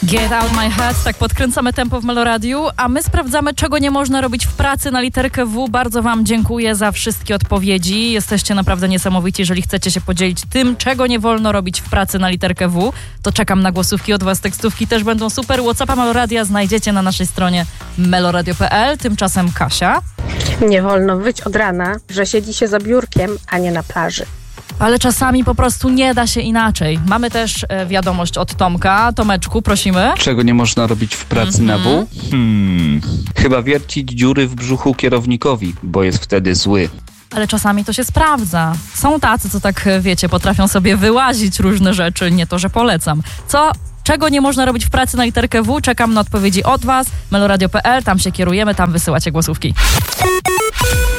Get out my head, tak podkręcamy tempo w Meloradiu, a my sprawdzamy, czego nie można robić w pracy na literkę W. Bardzo wam dziękuję za wszystkie odpowiedzi. Jesteście naprawdę niesamowici. Jeżeli chcecie się podzielić tym, czego nie wolno robić w pracy na literkę W, to czekam na głosówki od was. Tekstówki też będą super. WhatsAppa Meloradia znajdziecie na naszej stronie meloradio.pl. Tymczasem Kasia. Nie wolno wyć od rana, że siedzi się za biurkiem, a nie na plaży. Ale czasami po prostu nie da się inaczej. Mamy też wiadomość od Tomka. Tomeczku, prosimy. Czego nie można robić w pracy na W? Chyba wiercić dziury w brzuchu kierownikowi, bo jest wtedy zły. Ale czasami to się sprawdza. Są tacy, co tak, wiecie, potrafią sobie wyłazić różne rzeczy. Nie to, że polecam. Czego nie można robić w pracy na literkę W? Czekam na odpowiedzi od was. meloradio.pl, tam się kierujemy, tam wysyłacie głosówki.